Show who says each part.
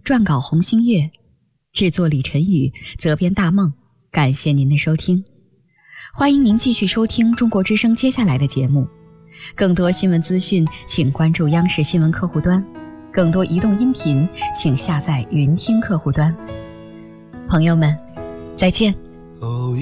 Speaker 1: 撰稿洪新月，制作李晨宇，责编大梦。感谢您的收听，欢迎您继续收听中国之声接下来的节目。更多新闻资讯请关注央视新闻客户端，更多移动音频请下载云听客户端。朋友们，再见。